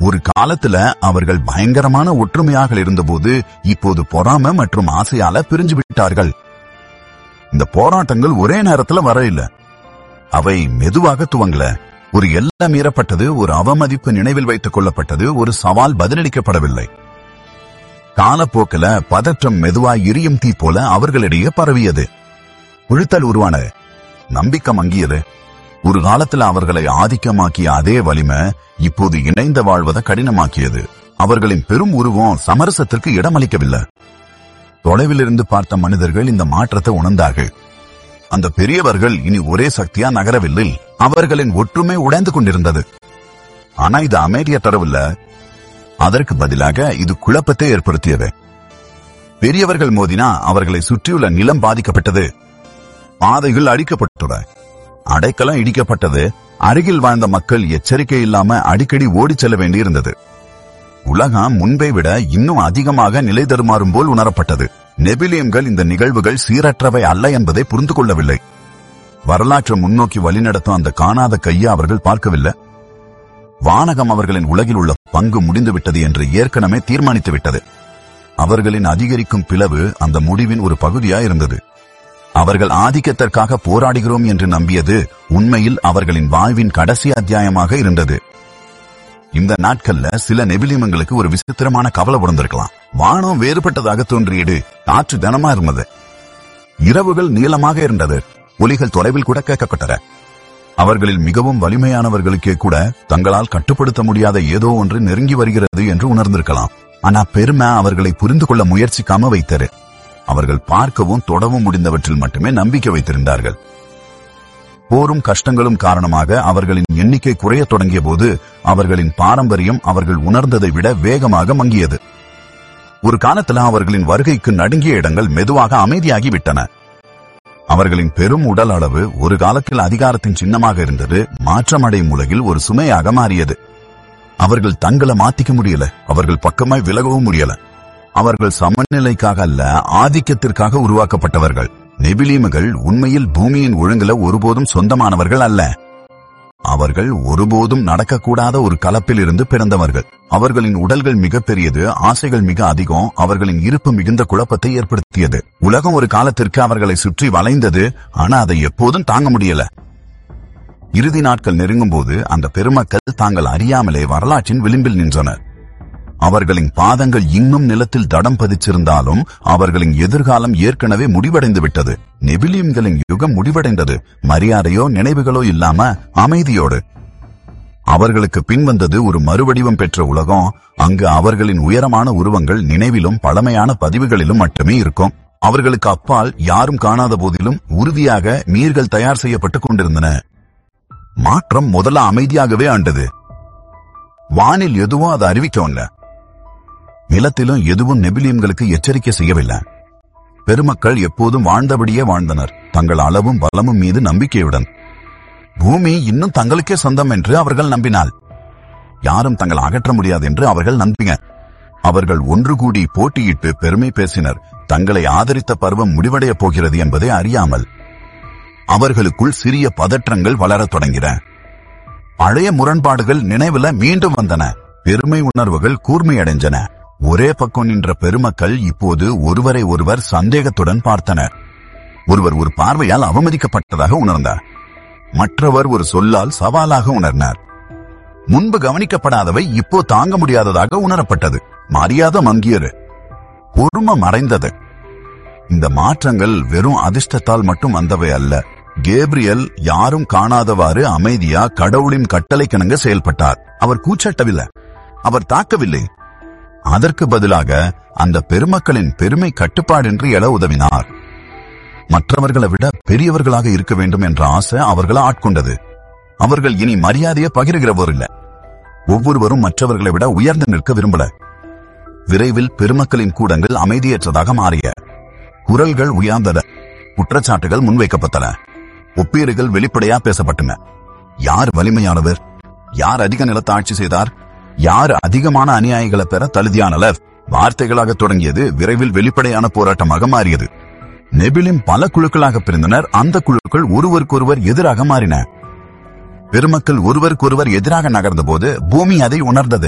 ஒரு காலத்துல அவர்கள் பயங்கரமான ஒற்றுமையாக இருந்தபோது இப்போது பொறாமை மற்றும் ஆசையால பிரிஞ்சு விட்டார்கள். இந்த போராட்டங்கள் ஒரே நேரத்துல வர இல்ல, அவை மெதுவாக துவங்கல. ஒரு எல்லை மீறப்பட்டது, ஒரு அவமதிப்பு நினைவில் வைத்துக் கொள்ளப்பட்டது, ஒரு சவால் பதிலளிக்கப்படவில்லை. காலப்போக்கில பதற்றம் மெதுவாய் எரியும் தீ போல அவர்களிடையே பரவியது. புழுத்தல் உருவானது, நம்பிக்கை மங்கியது. ஒரு காலத்துல அவர்களை ஆதிக்கமாக்கிய அதே வலிமை இப்போது இணைந்த வாழ்வதை கடினமாக்கியது. அவர்களின் பெரும் உருவம் சமரசத்திற்கு இடமளிக்கவில்லை. தொலைவில் இருந்து பார்த்த மனிதர்கள் இந்த மாற்றத்தை உணர்ந்தார்கள். அந்த பெரியவர்கள் இனி ஒரே சக்தியா நகரவில்லை, அவர்களின் ஒற்றுமை உடைந்து கொண்டிருந்தது. ஆனா இது அமைதியை தரவில்லை, அதற்கு பதிலாக இது குழப்பத்தை ஏற்படுத்தியது. பெரியவர்கள் மோதினா அவர்களை சுற்றியுள்ள நிலம் பாதிக்கப்பட்டது, பாதைகள் அடிக்கப்பட்டன, அடைக்கலம் இடிக்கப்பட்டது. அருகில் வாழ்ந்த மக்கள் எச்சரிக்கை இல்லாம அடிக்கடி ஓடிச் செல்ல வேண்டியிருந்தது. உலகம் முன்பை விட இன்னும் அதிகமாக நிலை தருமாறும் போல் உணரப்பட்டது. நெபிலியம்கள் இந்த நிகழ்வுகள் சீரற்றவை அல்ல என்பதை புரிந்து கொள்ளவில்லை. வரலாற்று முன்னோக்கி வழிநடத்தும் அந்த காணாத கையை அவர்கள் பார்க்கவில்லை. வானகம் அவர்களின் உலகில் உள்ள பங்கு முடிந்துவிட்டது என்று ஏற்கனவே தீர்மானித்து விட்டது. அவர்களின் அதிகரிக்கும் பிளவு அந்த முடிவின் ஒரு பகுதியாய் இருந்தது. அவர்கள் ஆதிக்கத்திற்காக போராடுகிறோம் என்று நம்பியது உண்மையில் அவர்களின் வாழ்வின் கடைசி அத்தியாயமாக இருந்தது. இந்த நாட்கள்ல சில நெபிலியம்களுக்கு ஒரு விசித்திரமான கவலை உணர்ந்திருக்கலாம். வானம் வேறுபட்டதாக தோன்றியது, காற்று கனமா இருந்தது, இரவுகள் நீளமாக இருந்தது, ஒலிகள் தொலைவில் கூட கேட்கப்பட்டன. அவர்களில் மிகவும் வலிமையானவர்களுக்கே கூட தங்களால் கட்டுப்படுத்த முடியாத ஏதோ ஒன்று நெருங்கி வருகிறது என்று உணர்ந்திருக்கலாம். ஆனா பெருமை அவர்களை புரிந்து கொள்ள முயற்சிக்காம வைத்தது. அவர்கள் பார்க்கவும் தொடவும் முடிந்தவற்றில் மட்டுமே நம்பிக்கை வைத்திருந்தார்கள். போரும் கஷ்டங்களும் காரணமாக அவர்களின் எண்ணிக்கை குறைய தொடங்கிய போது அவர்களின் பாரம்பரியம் அவர்கள் உணர்ந்ததை விட வேகமாக மங்கியது. ஒரு காலத்துல அவர்களின் வருகைக்கு நடுங்கிய இடங்கள் மெதுவாக அமைதியாகிவிட்டன. அவர்களின் பெரும் உடல் அளவு ஒரு காலத்தில் அதிகாரத்தின் சின்னமாக இருந்தது, மாற்றமடையும் உலகில் ஒரு சுமையாக மாறியது. அவர்கள் தங்களை மாத்திக்க முடியல, அவர்கள் பக்கமாய் விலகவும் முடியல. அவர்கள் சமநிலைக்காக அல்ல, ஆதிக்கத்திற்காக உருவாக்கப்பட்டவர்கள். நெபிலியம்கள் உண்மையில் பூமியின் ஒழுங்குல ஒருபோதும் சொந்தமானவர்கள் அல்ல. அவர்கள் ஒருபோதும் நடக்கக்கூடாத ஒரு கலப்பில் இருந்து பிறந்தவர்கள். அவர்களின் உடல்கள் மிக பெரியது, ஆசைகள் மிக அதிகம். அவர்களின் இருப்பு மிகுந்த குழப்பத்தை ஏற்படுத்தியது. உலகம் ஒரு காலத்திற்கு அவர்களை சுற்றி வளைந்தது, ஆனா அதை எப்போதும் தாங்க முடியல. இறுதி நாட்கள் நெருங்கும் போது அந்த பெருமக்கள் தாங்கள் அறியாமலே வரலாற்றின் விளிம்பில் நின்றனர். அவர்களின் பாதங்கள் இன்னும் நிலத்தில் தடம் பதிச்சிருந்தாலும் அவர்களின் எதிர்காலம் ஏற்கனவே முடிவடைந்து விட்டது. நெபிலியம்களின் யுகம் முடிவடைந்தது, மரியாதையோ நினைவுகளோ இல்லாம அமைதியோடு. அவர்களுக்கு பின்வந்தது ஒரு மறுவடிவம் பெற்ற உலகம். அங்கு அவர்களின் உயரமான உருவங்கள் நினைவிலும் பழமையான பதிவுகளிலும் மட்டுமே இருக்கும். அவர்களுக்கு அப்பால் யாரும் காணாத போதிலும் உறுதியாக நீர்கள் தயார் செய்யப்பட்டுக் கொண்டிருந்தன. மாற்றம் முதல்ல அமைதியாகவே ஆண்டது. வானில் எதுவும் அதை அறிவிக்கவில்லை, நிலத்திலும் எதுவும் நெபிலியம்களுக்கு எச்சரிக்கை செய்யவில்லை. பெருமக்கள் எப்போதும் வாழ்ந்தபடியே வாழ்ந்தனர், தங்கள் அளவும் பலமும் மீது நம்பிக்கையுடன். பூமி இன்னும் தங்களுக்கே சொந்தம் என்று அவர்கள் நம்பினாள். யாரும் தங்களை அகற்ற முடியாது என்று அவர்கள் நம்பின. அவர்கள் ஒன்று கூடி போட்டியிட்டு பெருமை பேசினர், தங்களை ஆதரித்த பருவம் முடிவடையப் போகிறது என்பதை அறியாமல். அவர்களுக்குள் சிறிய பதற்றங்கள் வளரத் தொடங்கின. பழைய முரண்பாடுகள் நினைவுல மீண்டும் வந்தன. பெருமை உணர்வுகள் கூர்மையடைஞ்சன. ஒரே பக்கம் நின்ற பெருமக்கள் இப்போது ஒருவரை ஒருவர் சந்தேகத்துடன் பார்த்தனர். ஒருவர் ஒரு பார்வையால் அவமதிக்கப்பட்டதாக உணர்ந்தார், மற்றவர் ஒரு சொல்லால் சவாலாக உணர்ந்தார். முன்பு கவனிக்கப்படாதவை இப்போ தாங்க முடியாததாக உணரப்பட்டது. மரியாதை மங்கியது, பொறுமை மறைந்தது. இந்த மாற்றங்கள் வெறும் அதிர்ஷ்டத்தால் மட்டும் வந்தவை அல்ல. கேப்ரியல் யாரும் காணாதவாறு அமைதியா கடவுளின் கட்டளைக்கிணங்க செயல்பட்டார். அவர் கூச்சட்டவில்லை, அவர் தாக்கவில்லை. அதற்கு பதிலாக அந்த பெருமக்களின் பெருமை கட்டுப்பாடின்றி எழ உதவினார். மற்றவர்களை விட பெரியவர்களாக இருக்க வேண்டும் என்ற ஆசை அவர்களை ஆட்கொண்டது. அவர்கள் இனி மரியாதையை பகிர்கிறவர் இல்லை. ஒவ்வொருவரும் மற்றவர்களை விட உயர்ந்து நிற்க விரும்பல. விரைவில் பெருமக்களின் கூடங்கள் அமைதியற்றதாக மாறிய. குரல்கள் உயர்ந்தன, குற்றச்சாட்டுகள் முன்வைக்கப்பட்டன, ஒப்பீடுகள் வெளிப்படையா பேசப்பட்டன. யார் வலிமையானவர், யார் அதிக நிலத்தை ஆட்சி செய்தார், யார் அதிகமான அநியாயங்களை பெற தகுதியானவர், வார்த்தைகளாக தொடங்கியது விரைவில் வெளிப்படையான போராட்டமாக மாறியது. நெபிலிம் பல குழுக்களாக பிரிந்தனர். அந்த குழுக்கள் ஒருவருக்கொருவர் எதிராக மாறின. பெருமக்கள் ஒருவருக்கொருவர் எதிராக நகர்ந்த போது பூமி அதை உணர்ந்தது.